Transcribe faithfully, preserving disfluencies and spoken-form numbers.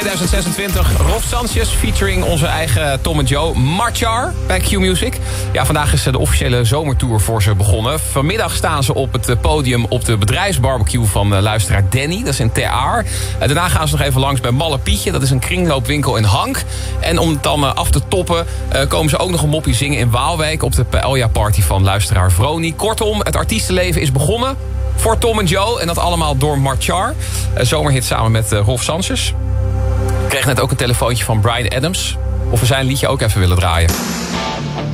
twintig zesentwintig. Rolf Sanchez featuring onze eigen Tom en Joe. Marchar bij Q Music. Ja, vandaag is de officiële zomertour voor ze begonnen. Vanmiddag staan ze op het podium op de bedrijfsbarbecue van luisteraar Danny. Dat is in Ter Aar. Daarna gaan ze nog even langs bij Malle Pietje. Dat is een kringloopwinkel in Hank. En om het dan af te toppen komen ze ook nog een moppie zingen in Waalwijk op de Paella Party van luisteraar Vroni. Kortom, het artiestenleven is begonnen voor Tom en Joe. En dat allemaal door Marchar. Zomerhit samen met Rolf Sanchez. Ik kreeg net ook een telefoontje van Bryan Adams. Of we zijn liedje ook even willen draaien.